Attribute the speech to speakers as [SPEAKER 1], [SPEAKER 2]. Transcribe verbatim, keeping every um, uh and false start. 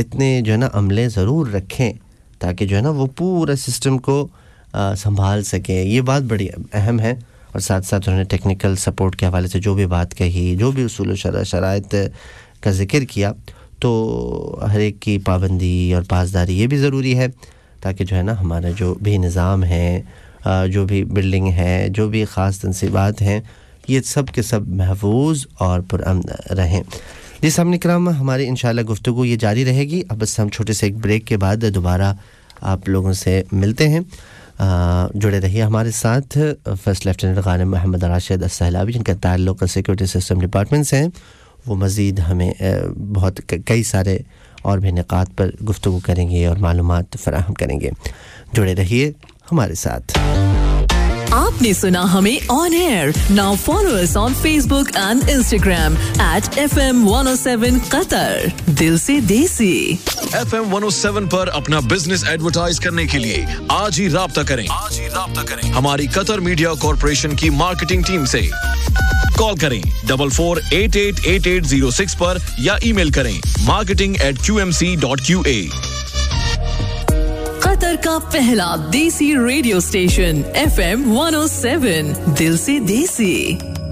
[SPEAKER 1] اتنے جو ہے نا عملے ضرور رکھیں تاکہ جو ہے نا وہ پورا سسٹم کو سنبھال سکیں. یہ بات بڑی اہم ہے. اور ساتھ ساتھ انہوں نے ٹیکنیکل سپورٹ کے حوالے سے جو بھی بات کہی, جو بھی اصول و شرائط کا ذکر کیا, تو ہر ایک کی پابندی اور پاسداری یہ بھی ضروری ہے تاکہ جو ہے نا ہمارا جو بھی نظام ہے, جو بھی بلڈنگ ہے, جو بھی خاص تنصیبات ہیں, یہ سب کے سب محفوظ اور پرامن رہیں. جی سامعین کرام, ہماری انشاءاللہ گفتگو یہ جاری رہے گی. اب بس ہم چھوٹے سے ایک بریک کے بعد دوبارہ آپ لوگوں سے ملتے ہیں. آ, جڑے رہیے ہمارے ساتھ. فرسٹ لیفٹیننٹ غانم محمد راشد السہلابی جن کا تعلق سیکورٹی سسٹم ڈپارٹمنٹ سے ہے, وہ مزید ہمیں بہت کئی سارے اور بھی نکات پر گفتگو کریں گے اور معلومات فراہم کریں گے. جڑے رہیے ہمارے ساتھ.
[SPEAKER 2] آپ نے سنا ہمیں آن year. Now follow us on face book and Instagram at F M one O seven قطر. دل سے دیسی.
[SPEAKER 3] ایف ایم ون او سیون پر اپنا بزنس ایڈورٹائز کرنے کے لیے آج ہی رابطہ کریں. آج ہی رابطہ کریں ہماری قطر میڈیا کارپوریشن کی مارکیٹنگ ٹیم سے. کال کریں double four eight at at at zero six پر یا ای میل کریں marketing at Q M C dot کیو اے.
[SPEAKER 2] قطر کا پہلا دیسی radio station F M one او سیون. دل سے دیسی.